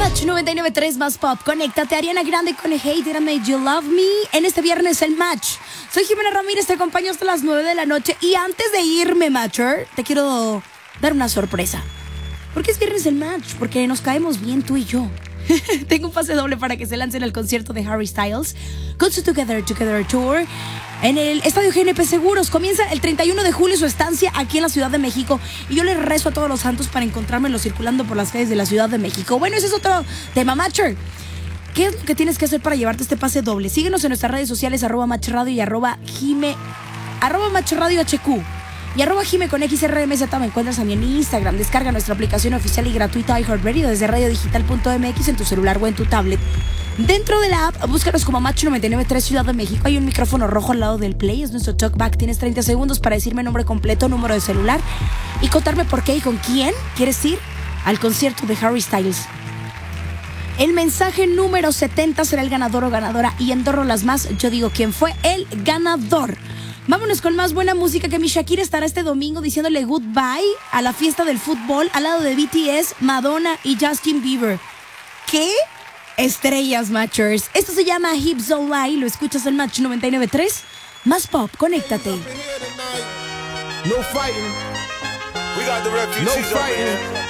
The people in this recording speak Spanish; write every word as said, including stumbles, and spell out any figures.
Match noventa y nueve punto tres más pop. Conéctate. Ariana Grande con Hey, Did I Make You Love Me. En este viernes el Match. Soy Jimena Ramírez, te acompaño hasta las nueve de la noche. Y antes de irme, Matcher, te quiero dar una sorpresa. ¿Por qué es viernes el Match? Porque nos caemos bien tú y yo. Tengo un pase doble para que se lancen al concierto de Harry Styles con su Together Together Tour en el Estadio G N P Seguros. Comienza el treinta y uno de julio su estancia aquí en la Ciudad de México. Y yo les rezo a todos los santos para encontrármelo circulando por las calles de la Ciudad de México. Bueno, ese es otro tema, Matcher. ¿Qué es lo que tienes que hacer para llevarte este pase doble? Síguenos en nuestras redes sociales, arroba Match Radio y arroba Jime, arroba Match Radio H Q. Y arroba Jime con X R M Z. Me encuentras a mí en Instagram. Descarga nuestra aplicación oficial y gratuita iHeartRadio desde radiodigital punto m x en tu celular o en tu tablet. Dentro de la app, búscanos como Match noventa y nueve punto tres Ciudad de México. Hay un micrófono rojo al lado del play. Es nuestro talkback. Tienes treinta segundos para decirme nombre completo, número de celular y contarme por qué y con quién quieres ir al concierto de Harry Styles. El mensaje número setenta será el ganador o ganadora. Y en dos rolas más, yo digo quién fue el ganador. Vámonos con más buena música, que mi Shakira estará este domingo diciéndole goodbye a la fiesta del fútbol al lado de B T S, Madonna y Justin Bieber. ¿Qué? Estrellas, Matchers. Esto se llama Hips Don't Lie. Lo escuchas en Match noventa y nueve punto tres. Más pop, conéctate. No fighting. We got the refugees. No fighting.